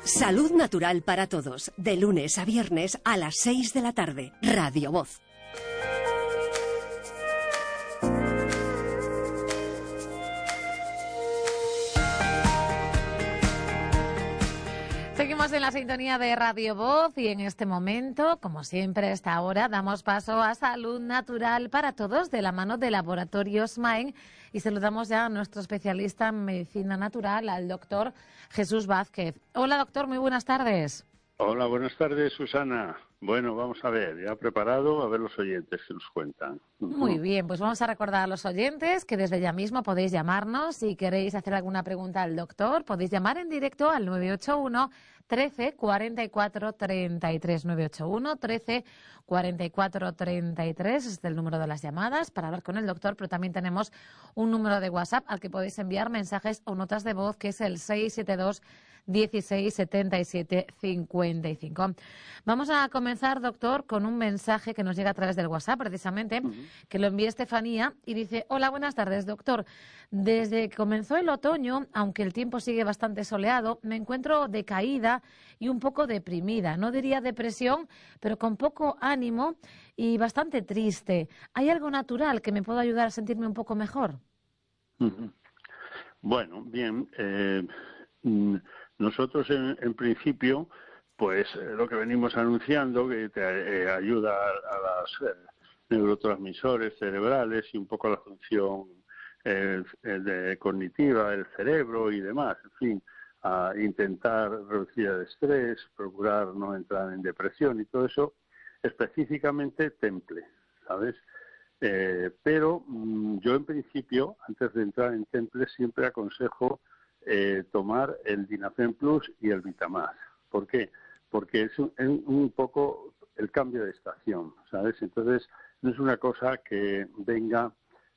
Salud natural para todos, de lunes a viernes a las 6 de la tarde. Radio Voz. Seguimos en la sintonía de Radio Voz y en este momento, como siempre a esta hora, damos paso a Salud Natural para Todos de la mano de Laboratorios Maen y saludamos ya a nuestro especialista en medicina natural, al doctor Jesús Vázquez. Hola doctor, muy buenas tardes. Hola, buenas tardes Susana. Bueno, vamos a ver, ya preparado a ver los oyentes que nos cuentan. Muy bien, pues vamos a recordar a los oyentes que desde ya mismo podéis llamarnos. Si queréis hacer alguna pregunta al doctor, podéis llamar en directo al 981 13 44 33, 981 13 44 33, es el número de las llamadas para hablar con el doctor, pero también tenemos un número de WhatsApp al que podéis enviar mensajes o notas de voz, que es el 672 16 77 55. Vamos a comenzar, doctor, con un mensaje que nos llega a través del WhatsApp, precisamente, que lo envía Estefanía y dice: hola, buenas tardes, doctor. Desde que comenzó el otoño, aunque el tiempo sigue bastante soleado, me encuentro decaída y un poco deprimida. No diría depresión, pero con poco ánimo y bastante triste. ¿Hay algo natural que me pueda ayudar a sentirme un poco mejor? Bueno, bien. Nosotros en principio, pues lo que venimos anunciando, que te ayuda a los neurotransmisores cerebrales y un poco a la función cognitiva del cerebro y demás, en fin, a intentar reducir el estrés, procurar no entrar en depresión y todo eso, específicamente Temple, ¿sabes? Pero yo en principio, antes de entrar en Temple, siempre aconsejo tomar el Dinafen Plus y el Vitamás. ¿Por qué? Porque es un poco el cambio de estación, ¿sabes? Entonces, no es una cosa que venga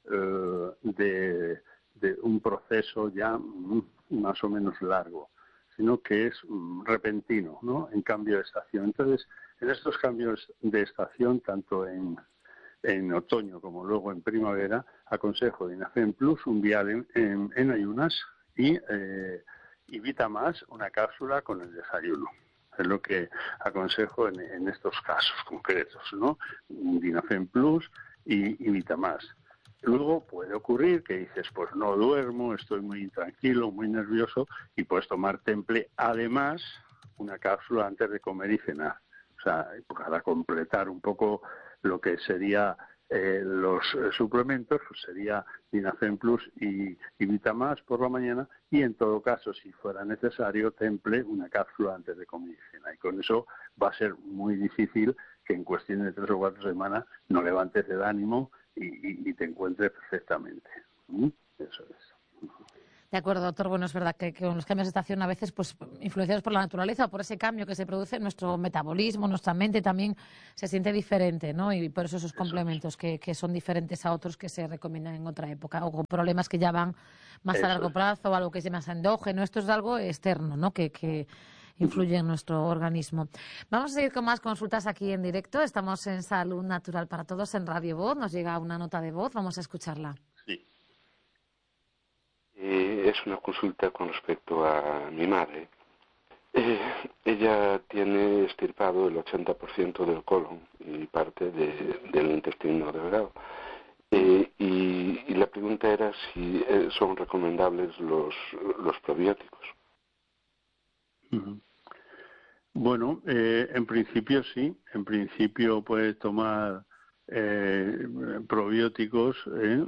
de un proceso ya más o menos largo, sino que es repentino, ¿no? En cambio de estación. Entonces, en estos cambios de estación, tanto en otoño como luego en primavera, aconsejo Dinafen Plus, un vial en ayunas, y Vitamás, una cápsula con el desayuno. Es lo que aconsejo en estos casos concretos, ¿no? Dinafen Plus y Vitamás. Luego puede ocurrir que dices, pues no duermo, estoy muy intranquilo, muy nervioso, y puedes tomar Temple, además, una cápsula antes de comer y cenar. O sea, para completar un poco lo que sería los suplementos, pues sería Dinafen Plus y Vitamás por la mañana, y en todo caso, si fuera necesario, Temple, una cápsula antes de comer y cena. Y con eso va a ser muy difícil que en cuestión de 3 o 4 semanas no levantes el ánimo y te encuentres perfectamente. Eso es. De acuerdo, doctor. Bueno, es verdad que con los cambios de estación a veces, pues, influenciados por la naturaleza o por ese cambio que se produce en nuestro metabolismo, nuestra mente también se siente diferente, ¿no? Y por eso esos complementos que son diferentes a otros que se recomiendan en otra época, o con problemas que ya van más a largo plazo, o algo que es más endógeno. Esto es algo externo, ¿no? Que influye en nuestro organismo. Vamos a seguir con más consultas aquí en directo. Estamos en Salud Natural para Todos en Radio Voz. Nos llega una nota de voz. Vamos a escucharla. Sí. Es una consulta con respecto a mi madre. Ella tiene extirpado el 80% del colon y parte del intestino delgado. Y la pregunta era si son recomendables los probióticos. Bueno, en principio sí. En principio puedes tomar probióticos,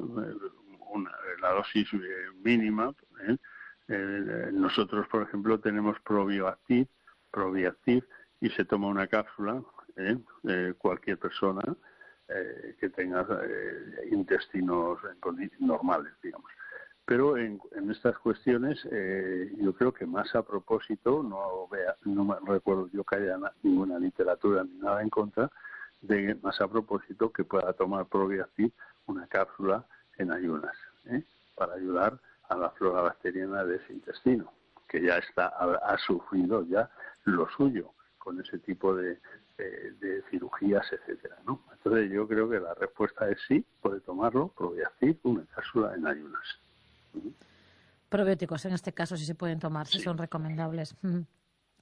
la dosis mínima. Nosotros, por ejemplo, tenemos Probiactiv, y se toma una cápsula, cualquier persona que tenga intestinos normales, digamos. Pero en estas cuestiones, yo creo que más a propósito, no me recuerdo yo que haya ninguna literatura ni nada en contra, de más a propósito que pueda tomar Probiactiv, una cápsula en ayunas, para ayudar a la flora bacteriana de ese intestino, que ya ha sufrido ya lo suyo con ese tipo de cirugías, etcétera, ¿no? Entonces yo creo que la respuesta es sí, puede tomarlo, Probiactiv, una cápsula en ayunas. Probióticos, en este caso, sí se pueden tomar, si sí. son recomendables.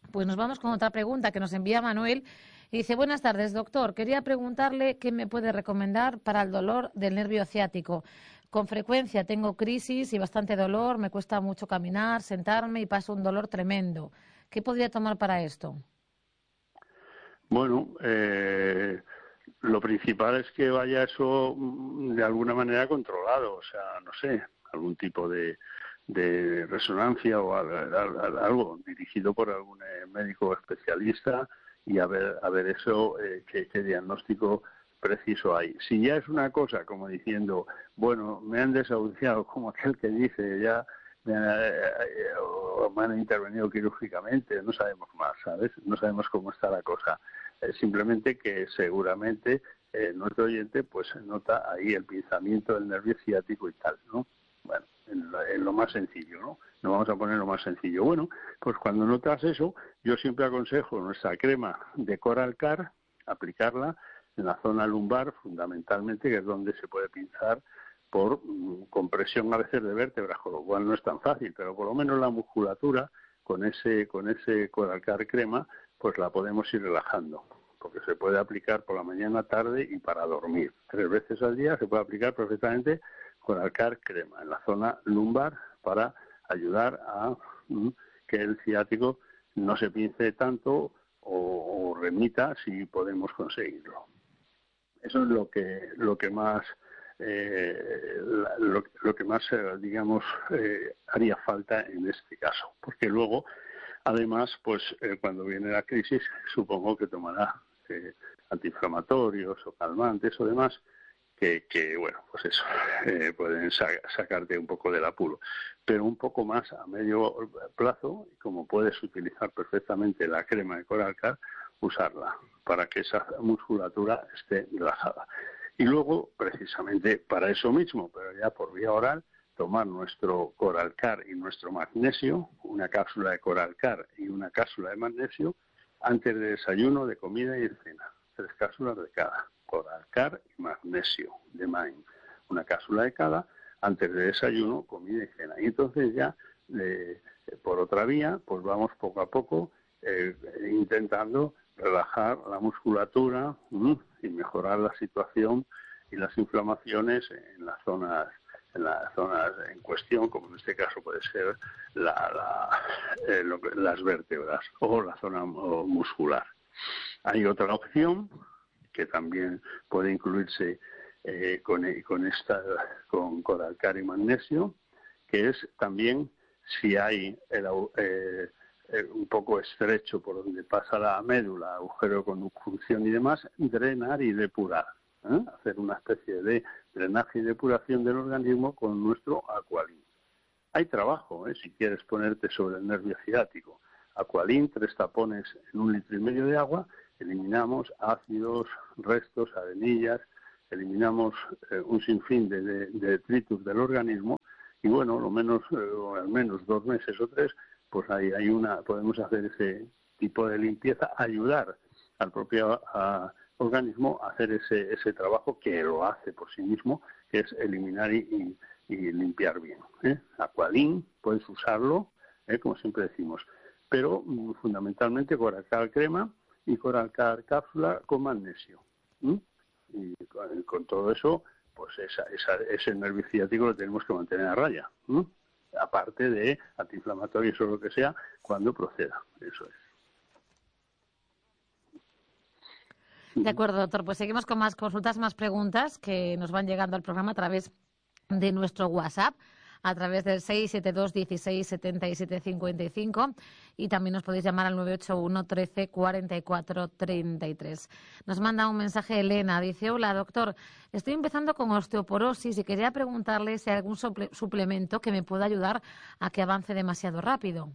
Pues nos vamos con otra pregunta que nos envía Manuel. Y dice, buenas tardes, doctor. Quería preguntarle qué me puede recomendar para el dolor del nervio ciático. Con frecuencia tengo crisis y bastante dolor, me cuesta mucho caminar, sentarme y paso un dolor tremendo. ¿Qué podría tomar para esto? Bueno, lo principal es que vaya eso de alguna manera controlado, o sea, no sé, algún tipo de resonancia o algo dirigido por algún médico especialista y a ver eso, qué diagnóstico preciso hay. Si ya es una cosa como diciendo, bueno, me han desahuciado, como aquel que dice, ya me han intervenido quirúrgicamente, no sabemos más, ¿sabes? No sabemos cómo está la cosa. Simplemente que seguramente nuestro oyente pues nota ahí el pinzamiento del nervio ciático y tal, ¿no? Bueno, en lo más sencillo, ¿no? Nos vamos a poner lo más sencillo. Bueno, pues cuando notas eso, yo siempre aconsejo nuestra crema de Coralcar, aplicarla en la zona lumbar, fundamentalmente, que es donde se puede pinzar por compresión a veces de vértebras, con lo cual no es tan fácil, pero por lo menos la musculatura, con ese Coralcar crema, pues la podemos ir relajando, porque se puede aplicar por la mañana, tarde y para dormir. 3 veces al día se puede aplicar perfectamente Coralcar crema en la zona lumbar para ayudar a que el ciático no se pince tanto o remita si podemos conseguirlo. Eso es lo que más digamos haría falta en este caso, porque luego además pues cuando viene la crisis supongo que tomará antiinflamatorios o calmantes o demás que bueno, pues eso, pueden sacarte un poco del apuro. Pero un poco más a medio plazo, como puedes utilizar perfectamente la crema de Coralcar, usarla para que esa musculatura esté relajada. Y luego, precisamente para eso mismo, pero ya por vía oral, tomar nuestro Coralcar y nuestro magnesio, una cápsula de Coralcar y una cápsula de magnesio, antes de desayuno, de comida y de cena. 3 cápsulas de cada. Coralcar y magnesio de Main, una cápsula de cada antes de desayuno, comida y cena. Y entonces ya por otra vía, pues vamos poco a poco intentando relajar la musculatura y mejorar la situación y las inflamaciones en las zonas en cuestión, como en este caso puede ser las vértebras o la zona muscular. Hay otra opción que también puede incluirse con Coralcar y magnesio, que es también si hay un poco estrecho por donde pasa la médula, agujero de conducción y demás, drenar y depurar, hacer una especie de drenaje y depuración del organismo con nuestro Aqualin. Hay trabajo, si quieres ponerte sobre el nervio ciático. Aqualin, 3 tapones en 1,5 litros de agua, eliminamos ácidos, restos, arenillas, eliminamos un sinfín de detritus del organismo y bueno, al menos 2 meses o 3, pues ahí podemos hacer ese tipo de limpieza, ayudar al propio organismo a hacer ese trabajo que lo hace por sí mismo, que es eliminar y limpiar bien. Aqualin, puedes usarlo, como siempre decimos, pero fundamentalmente Coralcar crema y Coralcar cápsula con magnesio. Y con todo eso, pues ese nervio ciático lo tenemos que mantener a raya. Aparte de antiinflamatorios o lo que sea, cuando proceda. Eso es. De acuerdo, doctor. Pues seguimos con más consultas, más preguntas que nos van llegando al programa a través de nuestro WhatsApp, a través del 672 16 77 55 y también nos podéis llamar al 981 13 44 33. Nos manda un mensaje Elena, dice: hola doctor, estoy empezando con osteoporosis y quería preguntarle si hay algún suplemento que me pueda ayudar a que avance demasiado rápido.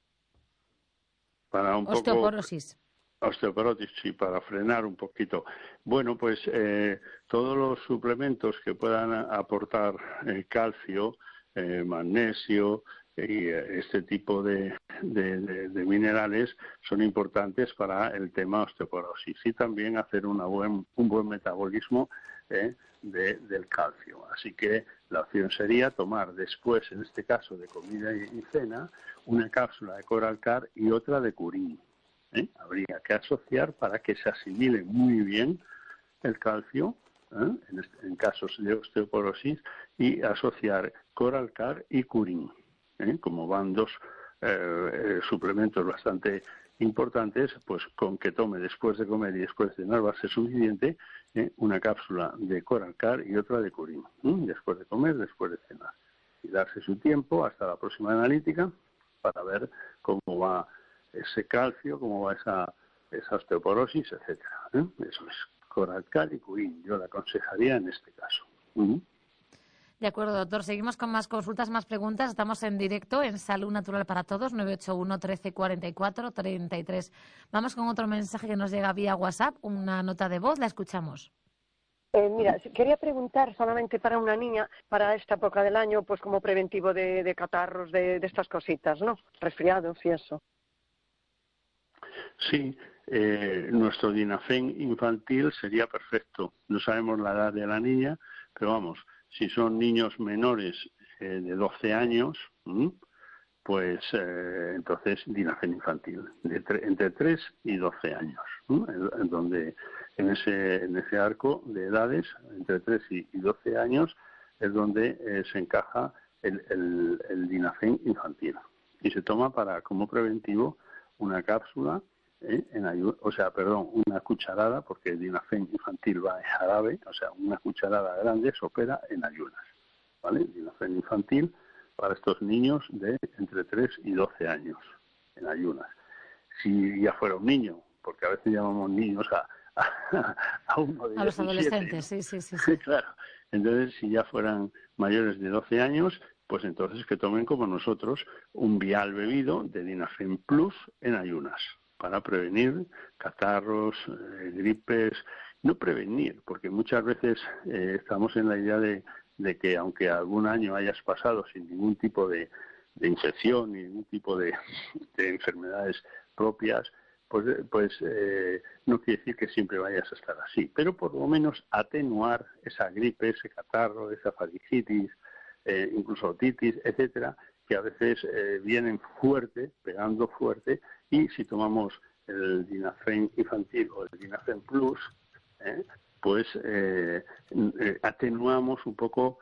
Para un osteoporosis. Osteoporosis, sí, para frenar un poquito. Bueno, pues todos los suplementos que puedan aportar calcio, magnesio, y este tipo de minerales son importantes para el tema osteoporosis y también hacer un buen metabolismo del calcio. Así que la opción sería tomar después, en este caso de comida y cena, una cápsula de Coralcar y otra de Curín. Habría que asociar para que se asimile muy bien el calcio en casos de osteoporosis y asociar Coralcar y Curín. Como van dos suplementos bastante importantes, pues con que tome después de comer y después de cenar va a ser suficiente una cápsula de Coralcar y otra de Curín, después de comer, después de cenar. Y darse su tiempo hasta la próxima analítica para ver cómo va ese calcio, cómo va esa osteoporosis, etcétera. Eso es Coralcar y Curín. Yo le aconsejaría en este caso. De acuerdo, doctor. Seguimos con más consultas, más preguntas. Estamos en directo en Salud Natural para Todos, 981 13 44 33. Vamos con otro mensaje que nos llega vía WhatsApp, una nota de voz. La escuchamos. Mira, quería preguntar solamente para una niña, para esta época del año, pues como preventivo de catarros, de estas cositas, ¿no? Resfriados y eso. Sí, nuestro Dinafen infantil sería perfecto. No sabemos la edad de la niña, pero vamos, si son niños menores de 12 años, pues entonces Dinafen infantil, entre 3 y 12 años, en donde en ese arco de edades, entre 3 y 12 años, es donde se encaja el Dinafen infantil. Y se toma como preventivo una cápsula, una cucharada, porque el Dinafen infantil va en jarabe, o sea, una cucharada grande se opera en ayunas, ¿vale? Dinafen infantil para estos niños de entre 3 y 12 años, en ayunas. Si ya fuera un niño, porque a veces llamamos niños a uno de 17, a los adolescentes, ¿no? Sí. Claro. Entonces, si ya fueran mayores de 12 años, pues entonces que tomen como nosotros un vial bebido de Dinafen Plus en ayunas, para prevenir catarros, gripes, no prevenir, porque muchas veces estamos en la idea de que aunque algún año hayas pasado sin ningún tipo de infección ni ningún tipo de enfermedades propias, pues no quiere decir que siempre vayas a estar así, pero por lo menos atenuar esa gripe, ese catarro, esa faringitis, incluso otitis, etcétera, que a veces vienen fuerte, pegando fuerte, y si tomamos el Dinafen infantil o el Dinafen Plus, pues atenuamos un poco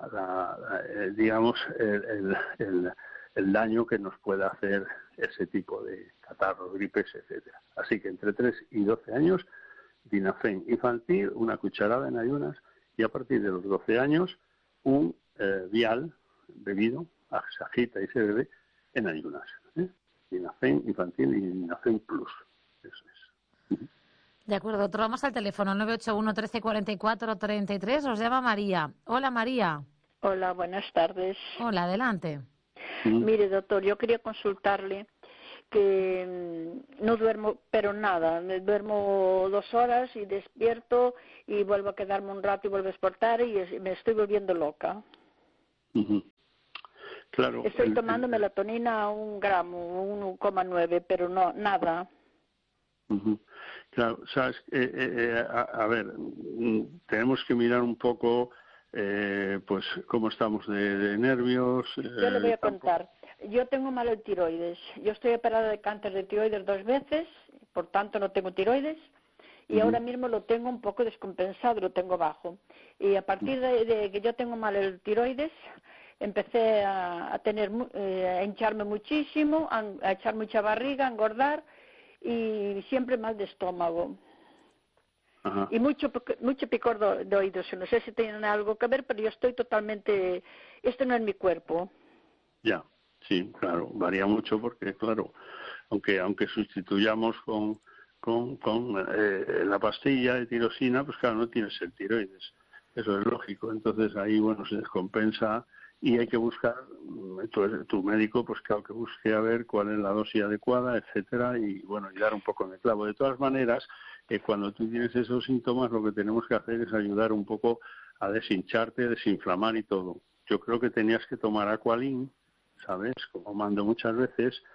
el daño que nos puede hacer ese tipo de catarros, gripes, etcétera. Así que entre 3 y 12 años, Dinafen infantil, una cucharada en ayunas, y a partir de los 12 años, un vial bebido, se agita y se bebe en ayunas. Dinafen infantil y Dinafen Plus. Eso es. De acuerdo, doctor. Vamos al teléfono 981 13 44 33. Os llama María. Hola, María. Hola, buenas tardes. Hola, adelante. Mire, doctor, yo quería consultarle que no duermo, pero nada. Me duermo 2 horas y despierto y vuelvo a quedarme un rato y vuelvo a despertar y me estoy volviendo loca. Claro. Estoy tomando melatonina 1 gramo, 1,9, pero no, nada. Claro, sabes, a ver, tenemos que mirar un poco, pues, cómo estamos de nervios. Yo le voy a contar. Yo tengo mal el tiroides. Yo estoy operada de cáncer de tiroides 2 veces, por tanto no tengo tiroides. Y ahora mismo lo tengo un poco descompensado, lo tengo bajo. Y a partir de que yo tengo mal el tiroides, empecé a hincharme muchísimo, a echar mucha barriga, a engordar y siempre mal de estómago. Ajá. Y mucho picor de oídos. No sé si tienen algo que ver, pero yo estoy totalmente... Esto no es mi cuerpo. Ya, sí, claro, varía mucho porque, claro, aunque sustituyamos con la pastilla de tirosina, pues claro, no tienes el tiroides. Eso es lógico. Entonces ahí, bueno, se descompensa y hay que buscar, tu médico, pues claro, que busque a ver cuál es la dosis adecuada, etcétera, y bueno, y dar un poco en el clavo. De todas maneras, cuando tú tienes esos síntomas, lo que tenemos que hacer es ayudar un poco a deshincharte, desinflamar y todo. Yo creo que tenías que tomar Aqualin, ¿sabes? Como mando muchas veces,